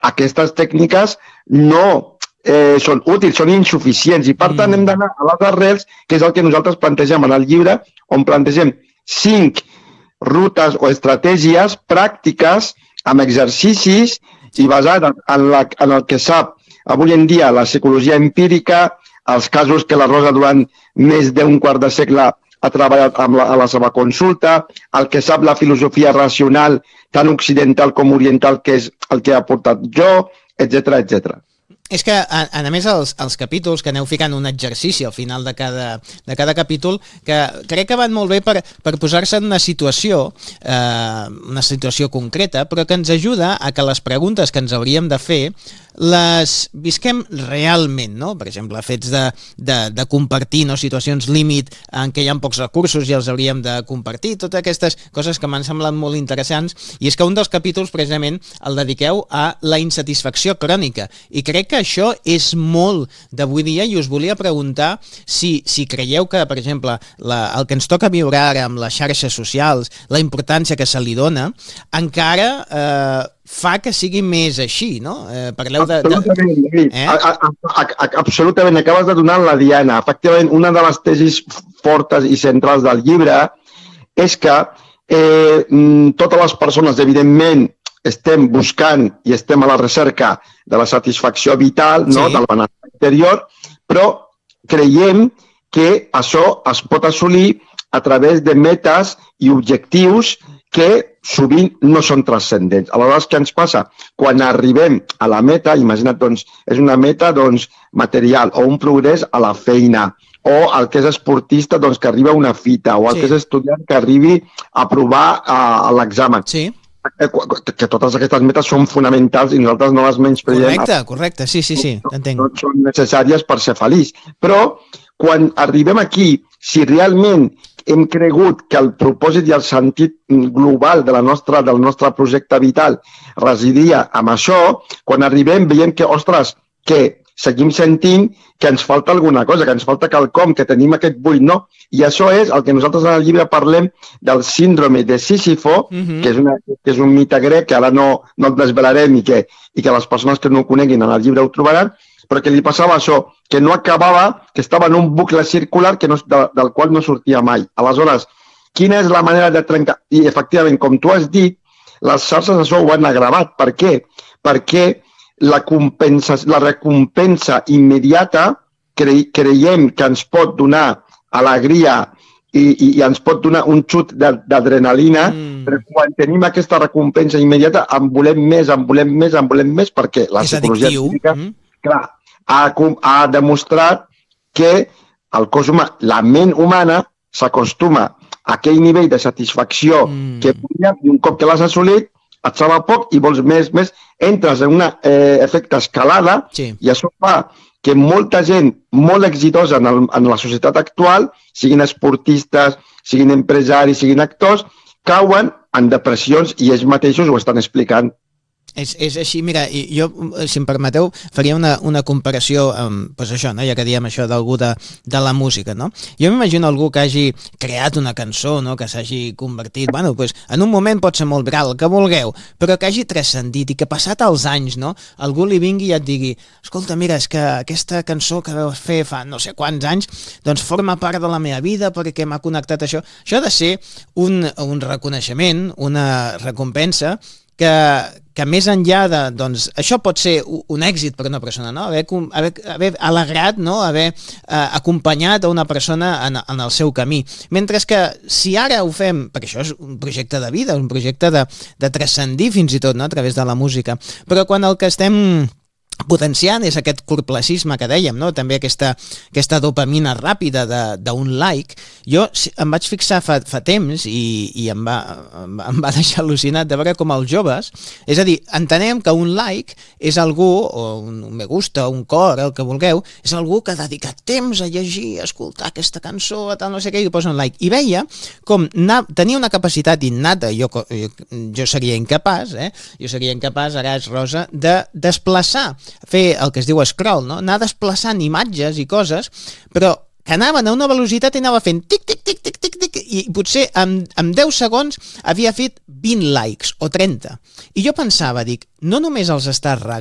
aquestes tècniques no són útils, són insuficients, i per tant hem d'anar a les arrels, que és el que nosaltres plantegem en el llibre, on plantegem 5 rutes o estratègies pràctiques amb exercicis i basades en el que sap avui en dia la psicologia empírica, els casos que la Rosa durant més d'un quart de segle ha treballat a la seva consulta, el que sap la filosofia racional tant occidental com oriental, que és el que ha portat jo, etc etc. És que, a més, els capítols, que aneu ficant un exercici al final de cada capítol, que crec que van molt bé per posar-se en una situació concreta, però que ens ajuda a que les preguntes que ens hauríem de fer les visquem realment, no? Per exemple, fets de compartir, no? Situacions límit en què hi ha pocs recursos i els hauríem de compartir, totes aquestes coses que m'han semblat molt interessants, i és que un dels capítols precisament el dediqueu a la insatisfacció crònica, i crec que això és molt d'avui dia, i us volia preguntar si creieu que, per exemple, el que ens toca viure ara amb les xarxes socials, la importància que se li dona, encara fa que sigui més així, no? Parleu Absolutament, acabes de donar la diana. Efectivament, una de les tesis fortes i centrals del llibre és que totes les persones, evidentment, estem buscant i estem a la recerca de la satisfacció vital, no? Del benestar interior, però creiem que això es pot assolir a través de metes i objectius que sovint no són transcendents. Aleshores, què ens passa? Quan arribem a la meta, imagina't, doncs, és una meta material o un progrés a la feina, o el que és esportista doncs, que arriba a una fita, o el que és estudiant que arribi a aprovar l'examen. Sí. Que totes aquestes metes són fonamentals i nosaltres no les menyspreem. Correcte, sí, t'entenc. No són necessàries per ser feliç. Però quan arribem aquí, si realment hem cregut que el propòsit i el sentit global del nostre projecte vital residia en això, quan arribem veiem que, ostres, que seguim sentint que ens falta alguna cosa, que ens falta quelcom, que tenim aquest buit, no? I això és el que nosaltres en el llibre parlem del síndrome de Sísifo, que és un mite grec, que ara no el desvelarem i que les persones que no ho coneguin en el llibre ho trobaran, però que li passava això, que no acabava, que estava en un bucle circular del qual no sortia mai. Aleshores, quina és la manera de trencar? I, efectivament, com tu has dit, les xarxes això ho han agravat. Per què? Perquè la recompensa immediata creiem que ens pot donar alegria i ens pot donar un xut d'adrenalina, però quan tenim aquesta recompensa immediata en volem més, perquè la psicologia clínica, clar, ha demostrat que el cos humà, la ment humana, s'acostuma a aquell nivell de satisfacció que volíem, i un cop que l'has assolit, et sabe poc i vols més, entres en un efecte escalada, i això fa que molta gent molt exitosa en la societat actual, siguin esportistes, siguin empresaris, siguin actors, cauen en depressions i ells mateixos ho estan explicant. És així, mira, jo, si em permeteu, faria una comparació amb, doncs això, no? Ja que diem això d'algú de la música, no? Jo m'imagino algú que hagi creat una cançó, no? Que s'hagi convertit, bueno, doncs, en un moment pot ser molt viral, el que vulgueu, però que hagi transcendit i que passat els anys, no? Algú li vingui i et digui, escolta, mira, és que aquesta cançó que vas fer fa no sé quants anys, doncs forma part de la meva vida perquè m'ha connectat això. Això ha de ser un reconeixement, una recompensa, que més enllà de, doncs, això pot ser un èxit per una persona, no? Haver alegrat, no? Haver acompanyat a una persona en el seu camí. Mentre que si ara ho fem, perquè això és un projecte de vida, un projecte de transcendir fins i tot, no? A través de la música, però quan el que estem potenciant és aquest corplacisme que dèiem, no? També aquesta dopamina ràpida d'un like. Jo em vaig fixar fa temps i em va deixar al·lucinat de veure com els joves, és a dir, entenem que un like és algú, o un me gusta, un cor, el que vulgueu, és algú que ha dedicat temps a llegir, a escoltar aquesta cançó, a tal no sé què, i posa un like. I veia com tenia una capacitat innata, jo seria incapaç, ara és Rosa, de desplaçar, fer el que es diu scroll, no? Anar desplaçant imatges i coses, però que anaven a una velocitat i anava fent tic, tic, tic, tic, tic, tic, i potser en 10 segons havia fet 20 likes o 30. I jo pensava, dic, no només els està